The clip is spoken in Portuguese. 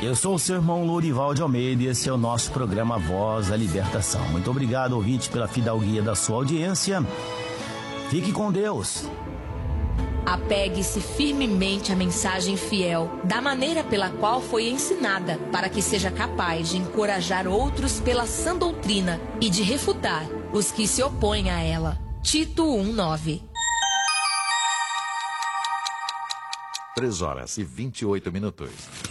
Eu sou o seu irmão Lourival de Almeida e esse é o nosso programa Voz da Libertação. Muito obrigado, ouvinte, pela fidalguia da sua audiência. Fique com Deus. Apegue-se firmemente à mensagem fiel, da maneira pela qual foi ensinada, para que seja capaz de encorajar outros pela sã doutrina e de refutar os que se opõem a ela. Tito 1:9. 3 horas e 28 minutos.